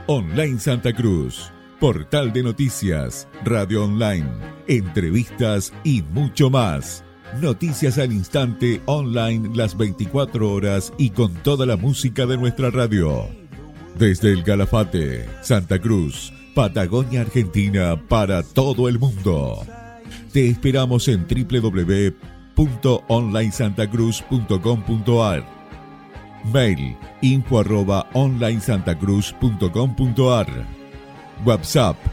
Online Santa Cruz, portal de noticias, radio online, entrevistas y mucho más. Noticias al instante online las 24 horas y con toda la música de nuestra radio. Desde el Calafate, Santa Cruz, Patagonia, Argentina, para todo el mundo. Te esperamos en www.onlinesantacruz.com.ar. Mail info@onlinesantacruz.com.ar. WhatsApp